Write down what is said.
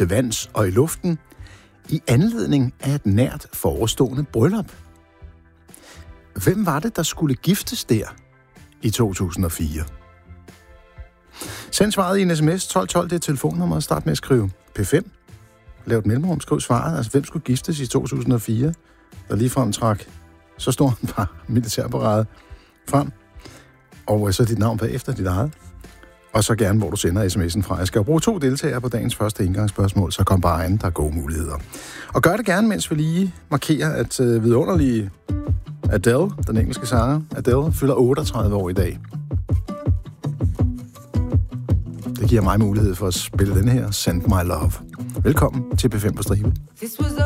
til vands og i luften i anledning af et nært forestående bryllup. Hvem var det, der skulle giftes der i 2004? Send svaret i en sms 1212, det er telefonnummeret. Start med at skrive P5. Lav et mellemrum, skriv svaret. Altså, hvem skulle giftes i 2004? Der ligefrem trak så stor en par militærparade frem. Og så dit navn bagefter, dit eget. Og så gerne, hvor du sender sms'en fra. Jeg skal jo bruge 2 deltagere på dagens første indgangsspørgsmål, så kom bare an, der er gode muligheder. Og gør det gerne, mens vi lige markerer, at vidunderlige Adele, den engelske sanger, Adele, fylder 38 år i dag. Det giver mig mulighed for at spille den her Send My Love. Velkommen til P5 på Stribe.